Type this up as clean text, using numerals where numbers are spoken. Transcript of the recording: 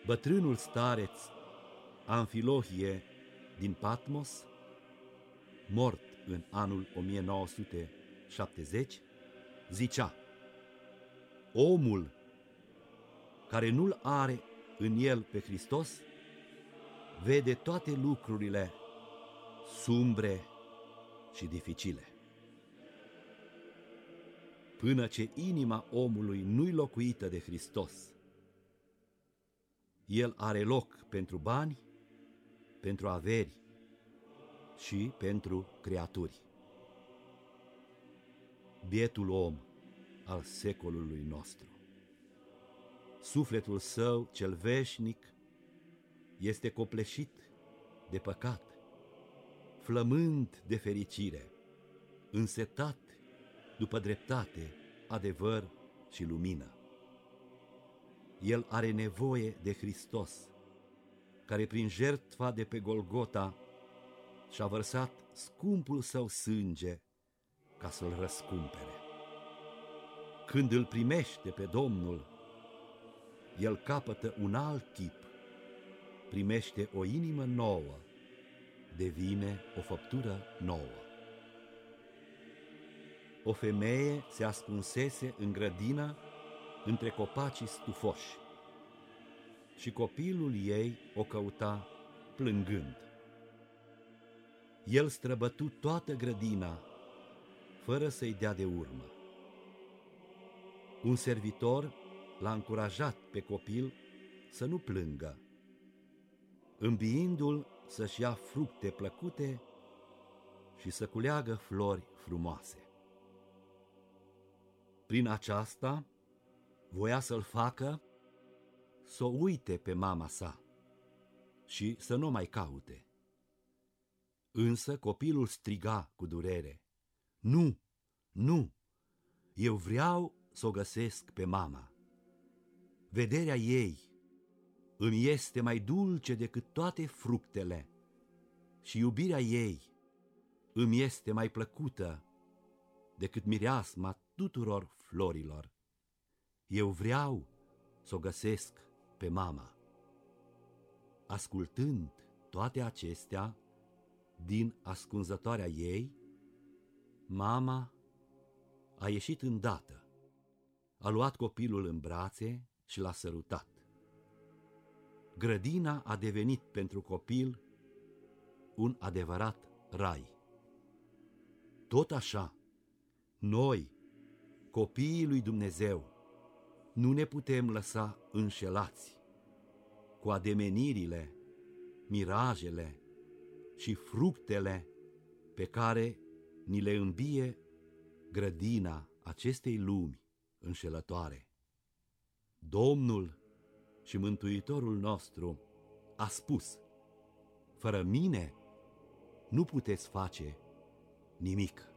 Bătrânul stareț Amfilohie din Patmos, mort în anul 1970, zicea: omul care nu-l are în el pe Hristos vede toate lucrurile sumbre și dificile. Până ce inima omului nu-i locuită de Hristos, el are loc pentru bani, pentru averi și pentru creaturi. Bietul om al secolului nostru. Sufletul său cel veșnic este copleșit de păcat, flămând de fericire, însetat după dreptate, adevăr și lumină. El are nevoie de Hristos, care prin jertfa de pe Golgota și-a vărsat scumpul său sânge ca să-l răscumpere. Când îl primește pe Domnul, el capătă un alt chip, primește o inimă nouă, devine o făptură nouă. O femeie se ascunsese în grădină între copacii stufoși și copilul ei o căuta plângând. El străbătu toată grădina fără să-i dea de urmă. Un servitor l-a încurajat pe copil să nu plângă, îmbiindu-l să-și ia fructe plăcute și să culeagă flori frumoase. Prin aceasta voia să-l facă să o uite pe mama sa și să nu mai caute. Însă copilul striga cu durere: nu, nu, eu vreau să o găsesc pe mama. Vederea ei îmi este mai dulce decât toate fructele și iubirea ei îmi este mai plăcută decât mireasma tuturor florilor. Eu vreau să o găsesc pe mama. Ascultând toate acestea din ascunzătoarea ei, mama a ieșit îndată, a luat copilul în brațe și l-a sărutat. Grădina a devenit pentru copil un adevărat rai. Tot așa, noi, copiii lui Dumnezeu, nu ne putem lăsa înșelați cu ademenirile, mirajele și fructele pe care ni le îmbie grădina acestei lumi înșelătoare. Domnul și Mântuitorul nostru a spus: fără mine nu puteți face nimic.